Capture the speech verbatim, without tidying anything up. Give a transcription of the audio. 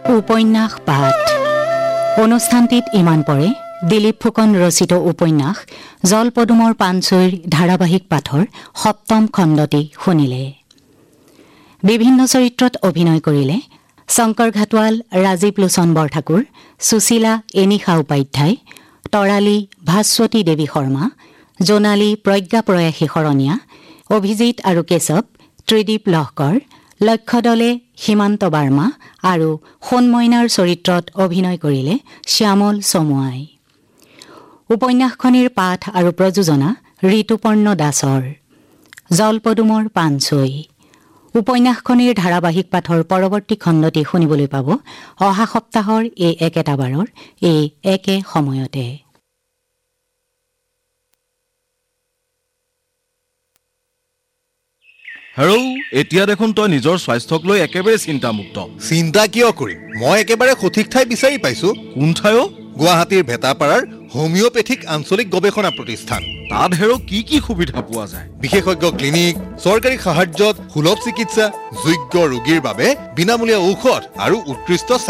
উপন্যাস পাঠ অনুষ্ঠানটিত ইমান পৰে দিলীপ ফুকন ৰচিত উপন্যাস জলপদুমৰ পাণচৈৰ ধাৰাবাহিক পাঠৰ সপ্তম খণ্ডটি শুনিলে। বিভিন্ন চৰিত্ৰত অভিনয় কৰিলে শংকৰ ঘাটৱাল, ৰাজীৱ লোচন বৰঠাকুৰ, সুশীলা এনিশা উপাধ্যায়, তৰালী ভাস্বতী দেৱী শৰ্মা, জোনালী প্ৰজ্ঞা প্ৰয়াসী শৰণীয়া, অভিজিত আৰু কেশৱ ত্ৰিদীপ লহকৰ, লক্ষ্যদলে সীমান্ত বাৰ্মা আৰু সোণমইনাৰ চৰিত্ৰত অভিনয় কৰিলে শ্যামল চমুৱাই। উপন্যাসখনিৰ পাঠ আৰু প্ৰযোজনা ঋতুপৰ্ণ দাসৰ। জলপদুমৰ পাণচৈ উপন্যাসখনিৰ ধাৰাবাহিক পাঠৰ পৰৱৰ্তী খণ্ডটি শুনিবলৈ পাব অহা সপ্তাহৰ এই একেটা বাৰৰ এই একে সময়তে। হেৰৌ, এতিয়া দেখোন তই নিজৰ স্বাস্থ্যক লৈ একেবাৰে চিন্তামুক্ত। চিন্তা কিয় কৰিম? মই একেবাৰে সঠিক ঠাই বিচাৰি পাইছো। কোন ঠাই? গুৱাহাটীৰ ভেটাপাৰাৰ হোমিঅ'পেথিক আঞ্চলিক গৱেষণা প্ৰতিষ্ঠান। তাত হেৰৌ কি কি সুবিধা পোৱা যায়? বিশেষজ্ঞ ক্লিনিক, চৰকাৰী সাহায্যত সুলভ চিকিৎসা, যোগ্য ৰোগীৰ বাবে বিনামূলীয়া ঔষধ আৰু উৎকৃষ্ট